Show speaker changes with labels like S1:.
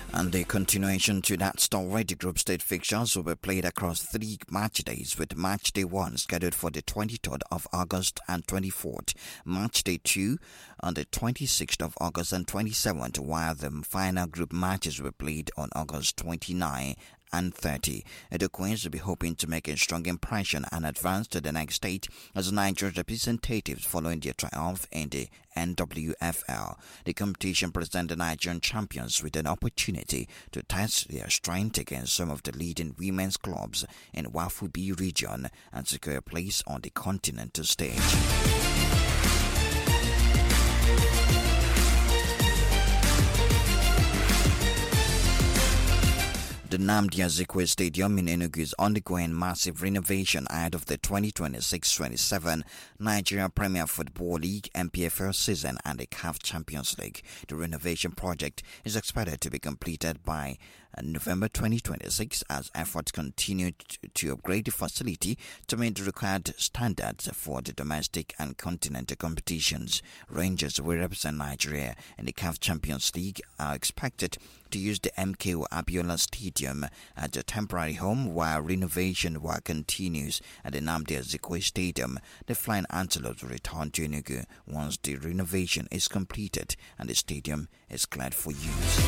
S1: And the continuation to that story, the group stage fixtures will be played across 3 match days, with match day 1 scheduled for the 23rd of August and 24th, match day 2 on the 26th of August and 27th, while the final group matches will be played on August 29 and 30. The Queens will be hoping to make a strong impression and advance to the next stage as Nigeria's representatives following their triumph in the NWFL. The competition presents the Nigerian champions with an opportunity to test their strength against some of the leading women's clubs in Wafu B region and secure a place on the continental stage. The Nnamdi Azikiwe Stadium in Enugu is undergoing massive renovation ahead of the 2026-27 Nigeria Premier Football League (NPFL) season and the CAF Champions League. The renovation project is expected to be completed by November 2026 as efforts continue to upgrade the facility to meet the required standards for the domestic and continental competitions. Rangers will represent Nigeria in the CAF Champions League are expected to use the MKO Abiola Stadium as a temporary home while renovation work continues at the Nnamdi Azikiwe Stadium. The Flying Antelopes will return to Enugu once the renovation is completed and the stadium is cleared for use.